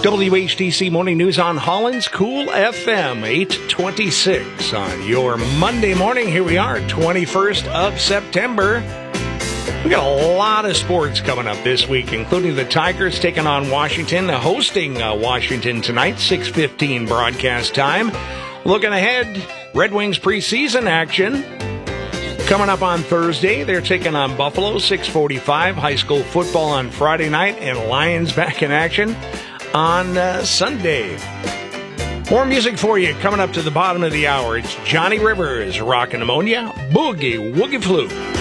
WHTC Morning News on Holland's Cool FM, 826 on your Monday morning. Here we are, 21st of September. We got a lot of sports coming up this week, including the Tigers taking on Washington, hosting Washington tonight, 6:15 broadcast time. Looking ahead, Red Wings preseason action coming up on Thursday. They're taking on Buffalo, 6:45. High school football on Friday night, and Lions back in action on Sunday. More music for you coming up to the bottom of the hour. It's Johnny Rivers, Rockin' Ammonia, Boogie Woogie Flu.